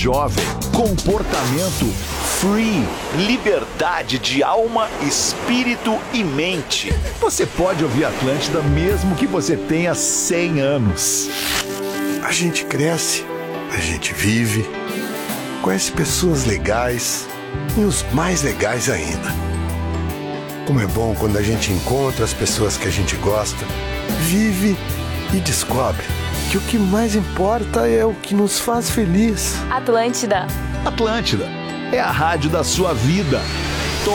jovem, comportamento free, liberdade de alma, espírito e mente. Você pode ouvir Atlântida mesmo que você tenha 100 anos. A gente cresce, a gente vive, conhece pessoas legais e os mais legais ainda. Como é bom quando a gente encontra as pessoas que a gente gosta, vive e descobre que o que mais importa é o que nos faz feliz. Atlântida. Atlântida é a rádio da sua vida.